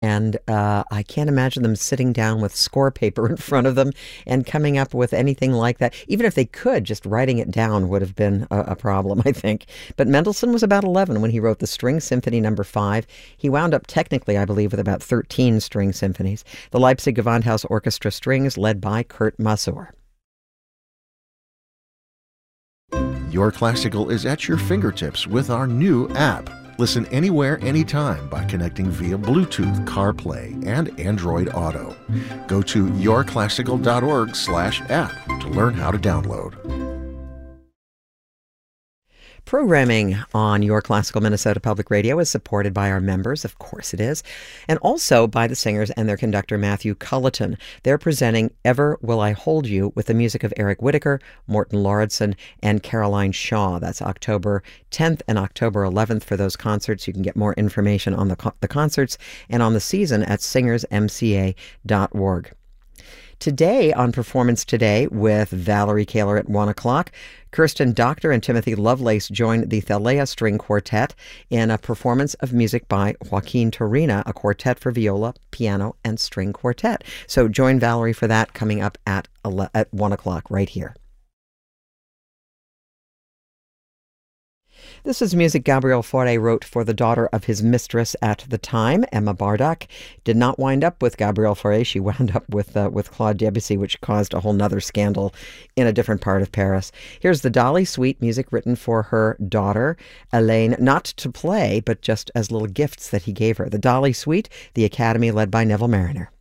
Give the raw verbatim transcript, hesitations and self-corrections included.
And uh, I can't imagine them sitting down with score paper in front of them and coming up with anything like that. Even if they could, just writing it down would have been a, a problem, I think. But Mendelssohn was about eleven when he wrote the String Symphony Number Five. He wound up technically, I believe, with about thirteen string symphonies. The Leipzig Gewandhaus Orchestra Strings, led by Kurt Masur. Your Classical is at your fingertips with our new app. Listen anywhere, anytime by connecting via Bluetooth, CarPlay, and Android Auto. Go to yourclassical.org slash app to learn how to download. Programming on Your Classical Minnesota Public Radio is supported by our members, of course it is, and also by the singers and their conductor, Matthew Culleton. They're presenting Ever Will I Hold You with the music of Eric Whitacre, Morton Lauridsen, and Caroline Shaw. That's October tenth and October eleventh for those concerts. You can get more information on the, co- the concerts and on the season at singers m c a dot org. Today on Performance Today with Valerie Kaler at one o'clock, Kirsten Doctor and Timothy Lovelace join the Thalea String Quartet in a performance of music by Joaquin Turina, a quartet for viola, piano, and string quartet. So join Valerie for that coming up at, at one o'clock right here. This is music Gabriel Fauré wrote for the daughter of his mistress at the time, Emma Bardak. Did not wind up with Gabriel Fauré. She wound up with uh, with Claude Debussy, which caused a whole nother scandal in a different part of Paris. Here's the Dolly Suite, music written for her daughter, Elaine, not to play, but just as little gifts that he gave her. The Dolly Suite, the Academy led by Neville Mariner.